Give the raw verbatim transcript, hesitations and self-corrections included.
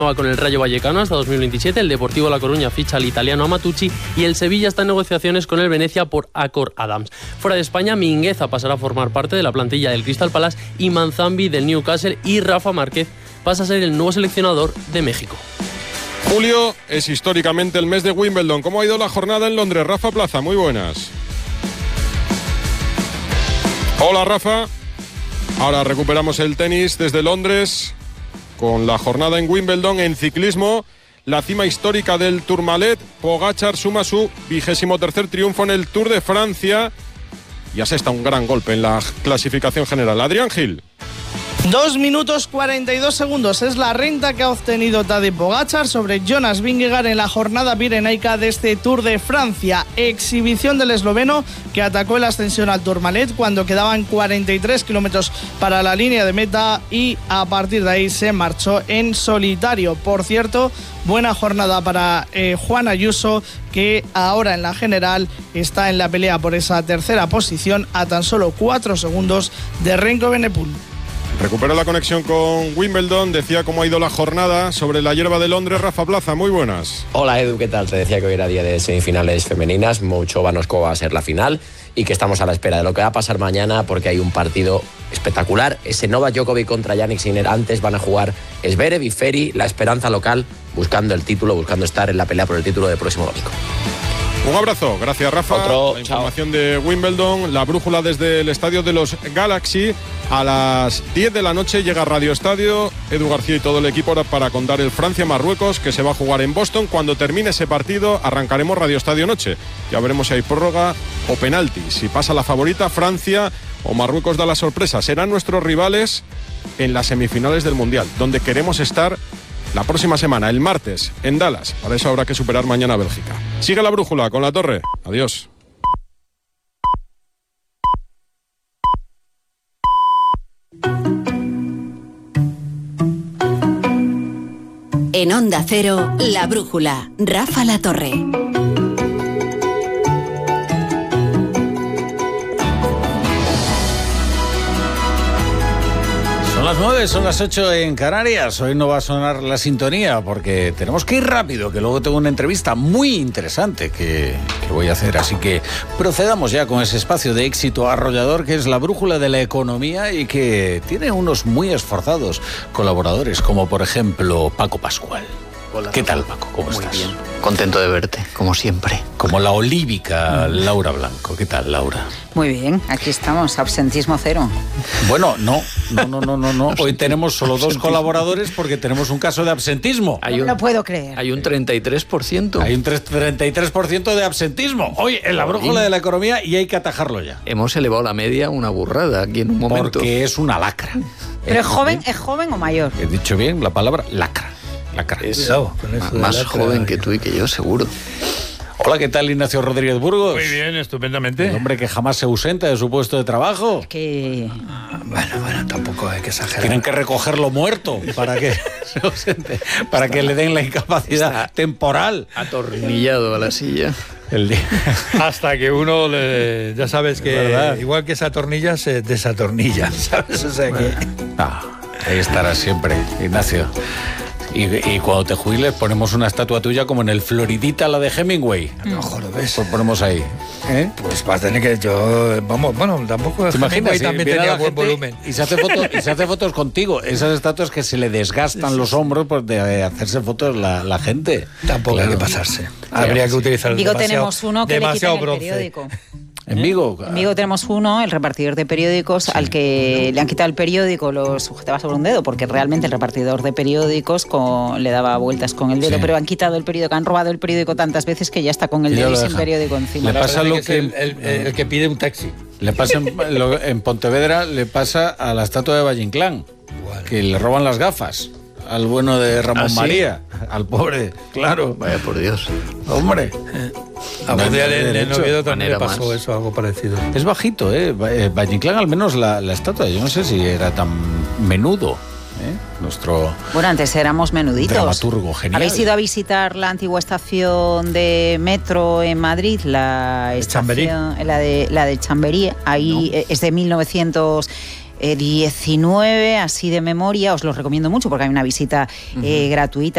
con el Rayo Vallecano hasta dos mil veintisiete, el Deportivo La Coruña ficha al italiano Amatucci y el Sevilla está en negociaciones con el Venecia por Acor Adams. Fuera de España, Mingueza pasará a formar parte de la plantilla del Crystal Palace y Manzambi del Newcastle, y Rafa Márquez pasa a ser el nuevo seleccionador de México. Julio es históricamente el mes de Wimbledon. ¿Cómo ha ido la jornada en Londres? Rafa Plaza, muy buenas. Hola, Rafa. Ahora recuperamos el tenis desde Londres con la jornada en Wimbledon. En ciclismo, la cima histórica del Tourmalet. Pogačar suma su vigésimo tercer triunfo en el Tour de Francia y asesta un gran golpe en la clasificación general. Adrián Gil. Dos minutos cuarenta y dos segundos es la renta que ha obtenido Tadej Pogačar sobre Jonas Vingegaard en la jornada pirenaica de este Tour de Francia. Exhibición del esloveno que atacó el ascensión al Tourmalet cuando quedaban cuarenta y tres kilómetros para la línea de meta y a partir de ahí se marchó en solitario. Por cierto, buena jornada para eh, Juan Ayuso, que ahora en la general está en la pelea por esa tercera posición a tan solo cuatro segundos de Remco Evenepoel. Recupera la conexión con Wimbledon. Decía cómo ha ido la jornada sobre la hierba de Londres. Rafa Plaza, muy buenas. Hola Edu, ¿qué tal? Te decía que hoy era día de semifinales femeninas. Mouchova-Noskova va a ser la final y que estamos a la espera de lo que va a pasar mañana porque hay un partido espectacular. Ese Novak Djokovic contra Jannik Sinner. Antes van a jugar Zverev y Ferry, la esperanza local, buscando el título, buscando estar en la pelea por el título del próximo domingo. Un abrazo, gracias Rafa. Otro, la información chao. De Wimbledon, la brújula desde el estadio de los Galaxy. A las diez de la noche llega Radio Estadio, Edu García y todo el equipo para contar el Francia-Marruecos, que se va a jugar en Boston. Cuando termine ese partido arrancaremos Radio Estadio Noche. Ya veremos si hay prórroga o penalti, si pasa la favorita Francia o Marruecos da la sorpresa. Serán nuestros rivales en las semifinales del Mundial, donde queremos estar la próxima semana, el martes, en Dallas. Para eso habrá que superar mañana a Bélgica. Sigue la brújula con La Torre. Adiós. En Onda Cero, La Brújula, Rafa La Torre. Son las nueve, son las ocho en Canarias. Hoy no va a sonar la sintonía porque tenemos que ir rápido, que luego tengo una entrevista muy interesante que, que voy a hacer. Así que procedamos ya con ese espacio de éxito arrollador que es la brújula de la economía y que tiene unos muy esforzados colaboradores, como por ejemplo Paco Pascual. Hola. ¿Qué tal, Paco? ¿Cómo Muy estás? bien. Contento de verte, como siempre. Como la olívica Laura Blanco. ¿Qué tal, Laura? Muy bien, aquí estamos, absentismo cero. Bueno, no, no, no, no, no, no. Hoy tenemos solo dos colaboradores porque tenemos un caso de absentismo. No me lo puedo creer. Hay un treinta y tres por ciento. Hay un treinta y tres por ciento de absentismo. Hoy en la brújula de la economía y hay que atajarlo ya. Hemos elevado la media una burrada aquí en un momento. Porque es una lacra. ¿Pero es joven, es joven o mayor? He dicho bien la palabra lacra. Lacra. Es más lacra, joven que tú y que yo, seguro. Hola, ¿qué tal, Ignacio Rodríguez Burgos? Muy bien, estupendamente. El hombre que jamás se ausenta de su puesto de trabajo. Que... Bueno, bueno, tampoco hay que exagerar. Tienen que recogerlo muerto para que se ausente, para que le den la incapacidad Está temporal. Atornillado a la silla. El día. Hasta que uno, le, ya sabes que igual que se atornilla, se desatornilla, ¿sabes? O sea que... Ah, ahí estarás siempre, Ignacio. Y, y cuando te jubiles ponemos una estatua tuya como en el Floridita, la de Hemingway. A lo mejor lo ves. Pues ponemos ahí. ¿Eh? Pues va a tener que yo... Vamos, bueno, tampoco... ¿Te imaginas? Sí, también tenía buen volumen. Y se, hace foto, y se hace fotos contigo. Esas estatuas que se le desgastan los hombros pues de hacerse fotos la, la gente. Tampoco claro. Hay que pasarse. Habría que utilizar Digo, tenemos uno que le quitan el periódico. En Vigo. En Vigo tenemos uno, el repartidor de periódicos, sí. Al que le han quitado el periódico, lo sujetaba sobre un dedo, porque realmente el repartidor de periódicos con, le daba vueltas con el dedo, sí. Pero han quitado el periódico, han robado el periódico tantas veces que ya está con el dedo y sin periódico encima. Le pasa lo que, que el, el, el, el que pide un taxi. Le pasa en, lo, en Pontevedra le pasa a la estatua de Valle Inclán, que le roban las gafas al bueno de Ramón ¿Ah, sí? María, al pobre, claro. Vaya por Dios. Hombre. Eh, a Mundial en el Oviedo también le pasó más. Eso, algo parecido. Es bajito, ¿eh? Valle Inclán, al menos la, la estatua, yo no sé si era tan menudo. ¿Eh? Nuestro bueno, antes éramos menuditos. Dramaturgo genial. ¿Habéis ido a visitar la antigua estación de metro en Madrid? La estación, la de, la de Chamberí. Ahí no. Es de mil novecientos diecinueve, así de memoria. Os lo recomiendo mucho porque hay una visita uh-huh. eh, gratuita.